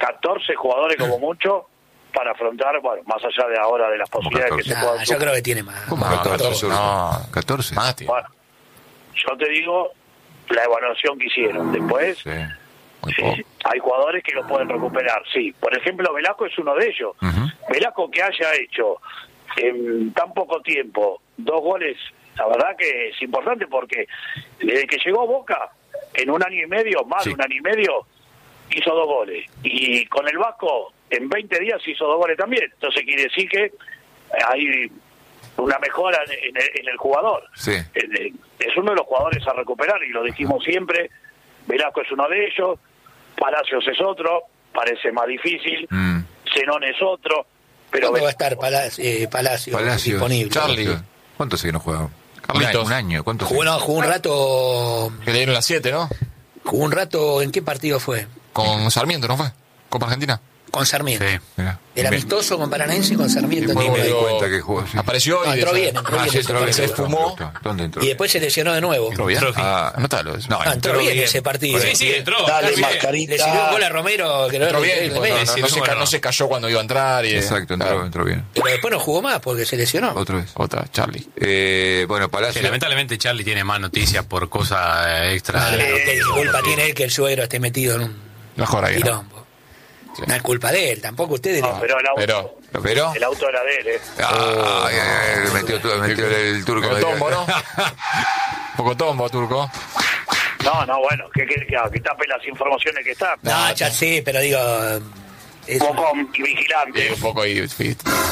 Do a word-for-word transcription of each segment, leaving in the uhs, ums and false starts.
catorce jugadores como mucho para afrontar, bueno, más allá de ahora de las posibilidades que se Nah, puedan. yo creo que tiene más. ¿Cómo No, catorce? no. ¿catorce? Más, tío. Bueno, yo te digo la evaluación que hicieron. Después, Sí. Muy sí, poco. hay jugadores que lo pueden recuperar, sí. Por ejemplo, Velasco es uno de ellos. Ujú. Velasco, que haya hecho en tan poco tiempo dos goles, la verdad que es importante, porque desde que llegó Boca, en un año y medio, más Sí. de un año y medio, hizo dos goles. Y con el Vasco, en veinte días hizo dos goles también. Entonces quiere decir que hay una mejora en el, en el jugador. Sí. Eh, Es uno de los jugadores a recuperar, y lo dijimos siempre. Velasco es uno de ellos, Palacios es otro, parece más difícil, Mm. Zenón es otro, pero ¿Cuándo va a estar Palacio, eh, Palacio, Palacios. disponible? Charlie. ¿Cuánto hace que no juega? Un Carlitos. año, un año. ¿Cuánto hace? Jugó, no, jugó un rato. Que le dieron las siete, ¿no? Jugó un rato. ¿En qué partido fue? Con Sarmiento, ¿no fue? Copa Argentina. Con Sarmiento. Sí. Mirá. Era Bien. amistoso con Paranaense y con Sarmiento. Después en me di Tigre. cuenta que jugó, sí. Apareció No, y entró desa- bien, entró Ah, bien sí, ese entró bien. se partido. esfumó. ¿Dónde entró? Y después se lesionó de nuevo. Entró bien. Entró bien. Ah, Anótalo eso. no, Ah, entró entró bien bien. ese partido. Sí, sí, entró. Dale, Está bien. mascarita. Le sirvió un gol a Romero, que no Entró era bien, increíble. pues, no, no, sí, no se, bueno. ca- no se cayó cuando iba a entrar. Y, exacto, entró, claro. entró bien. Pero después no jugó más porque se lesionó. Otra vez. Otra, Charlie. Eh, bueno, Sí, Palacio. lamentablemente Charlie tiene más noticias por cosas eh, extra. Claro, de- ¿qué culpa tiene él que el suegro esté metido en un Mejor ahí, ¿no? quilombo? No es culpa de él, tampoco ustedes. no, le- pero el auto, Pero, ¿Lo pero? el auto era de él, ¿eh? Ah, ay, ay, ay, metió, tu- metió el turco. Medio tombo, ¿no? Poco tombo, turco. No, no, bueno, que, que, que, que tape las informaciones que está. No, ya sí, pero digo. es- Poco Y vigilante. un poco ahí, sí.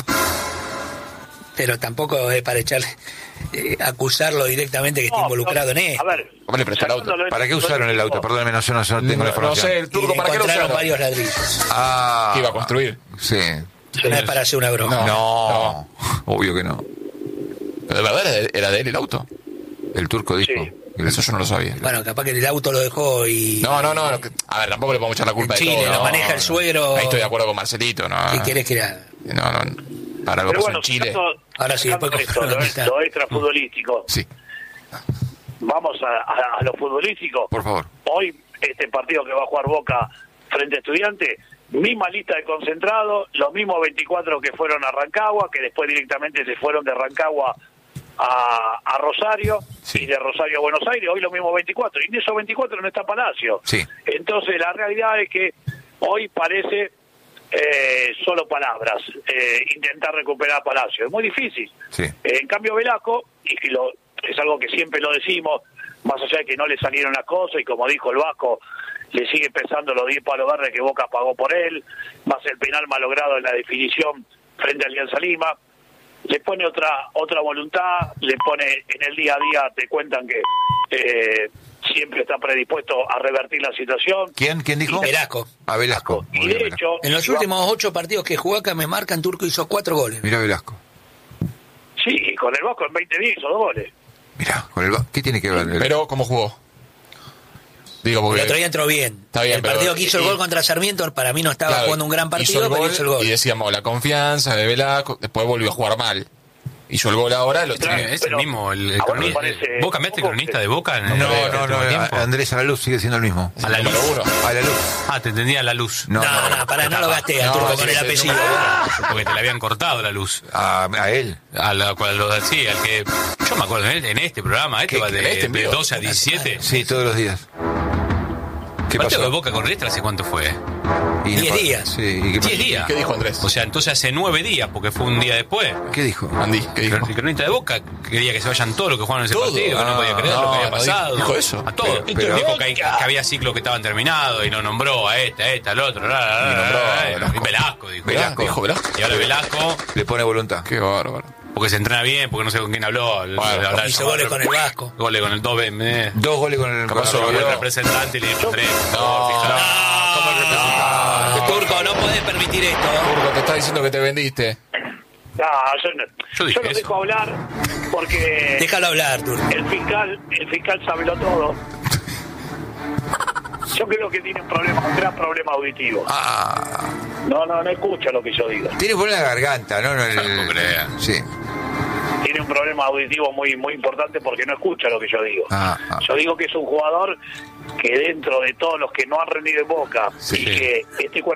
pero tampoco es para echarle. eh, acusarlo directamente que está No, involucrado no, en esto. A ver, ¿Cómo le prestó el auto? sacándolo de- ¿Para qué usaron el auto? Perdóname, no, yo no, yo no tengo la No, no información. sé, el Y turco, le ¿para qué lo encontraron usaron? varios ladrillos. Ah, ¿Qué iba a construir? Sí. No es para hacer una broma. No, No. obvio que no. ¿Pero de verdad era de, era de él el auto? El turco dijo. Sí. Eso yo no lo sabía. Bueno, capaz que el auto lo dejó y. No, no, no. no, que- A ver, tampoco le podemos echar la culpa En de Chile todo. lo no, maneja el no. suegro. Ahí estoy de acuerdo con Marcelito, ¿no? ¿Qué querés que haga? No, no. Para algo pero pasó bueno, en Chile. sacando- Ahora sí, sacando después esto, con- lo, es- lo extrafutbolístico. Sí. Vamos a, a, a lo futbolístico. Por favor. Hoy, este partido que va a jugar Boca frente a Estudiantes, misma lista de concentrados, los mismos veinticuatro que fueron a Rancagua, que después directamente se fueron de Rancagua a, a Rosario, Sí. y de Rosario a Buenos Aires, hoy los mismos veinticuatro, y en esos veinticuatro no está Palacio. Sí. Entonces la realidad es que hoy parece eh, solo palabras, eh, intentar recuperar a Palacio. Es muy difícil. Sí. Eh, en cambio Velasco, y que lo, es algo que siempre lo decimos, más allá de que no le salieron las cosas, y como dijo el Vasco, le sigue pesando los diez palos verdes que Boca pagó por él, más el penal malogrado en la definición frente a Alianza Lima, le pone otra otra voluntad, le pone en el día a día, te cuentan que eh, siempre está predispuesto a revertir la situación. ¿Quién? ¿Quién dijo? Velasco. A Velasco. Y Muy de bien, Velasco. hecho, En los si últimos ocho partidos que jugó acá me marcan, Turco hizo cuatro goles. Mira Velasco. sí, con el Vasco en veinte días hizo dos goles. Mira, con el ba- ¿qué tiene que ver? El- Pero, ¿cómo jugó? Digo, porque... El otro día entró bien. Está bien, el pero- partido que hizo el y- gol contra Sarmiento, para mí no estaba claro, jugando un gran hizo partido, el pero gol hizo el gol. Y decíamos, la confianza de Velasco, después volvió a jugar mal. Hizo el gol ahora, lo Sí, Claro, tiene... es pero el mismo. El, el a vos me cronista- parece ¿Vos cambiaste el poco cronista que- de Boca? En No, el no, último no, tiempo? a- Andrés a la luz sigue siendo el mismo. A la luz. Número uno. A la luz. Ah, te entendía la luz. No, No, no, no, pará, no lo gasté al No, Turco sí, con el sí, apellido. Porque te le habían cortado la luz. A, a él. A la cual lo decía, al que. Yo me acuerdo en, en este programa, este ¿Qué- va qué- de, este en de vivo? doce a diecisiete. Sí, todos los días. ¿Qué ¿El partido de pasó? Boca con Riestra hace cuánto fue? Y no Diez pa- días. Sí, ¿y qué pasó? diez días. ¿Qué dijo Andrés? O sea, entonces hace nueve días, porque fue un día después. ¿Qué dijo? Andy, ¿qué dijo? El cronista de Boca quería que se vayan todos los que jugaron ese Todo. partido, que no Ah, podía creer lo no, que había no pasado. dijo eso. A todos. Pero- pero- dijo que, hay- que había ciclos que estaban terminados y no nombró a este, a este, al otro. La, la, la, Y nombró a la, la, Velasco. y Velasco, dijo. Velasco. Dijo Velasco. Y ahora Velasco, Le pone voluntad. Qué bárbaro. porque se entrena bien, porque no sé con quién habló. Bueno, Hablar- Hizo goles con el Vasco. Goles con el dos B M. Dos goles con el Capaz con solo el- Como el vio. representante y le dijo tres. No, Fijá. ¿cómo el representante? Turco, no podés permitir esto. Turco, te está diciendo que te vendiste. No, yo, no- Yo dije yo lo eso. dejo hablar porque Déjalo hablar, Turco. el fiscal el fiscal sabe todo. Yo creo que tiene un problema, un gran problema auditivo. Ah, No, no, no escucha lo que yo digo. tiene problema en la garganta, ¿no? no en el- No crean. Sí. Tiene un problema auditivo muy muy importante porque no escucha lo que yo digo. Ah, ah. Yo digo que es un jugador que dentro de todos los que no han rendido en Boca Sí. y que este cuerpo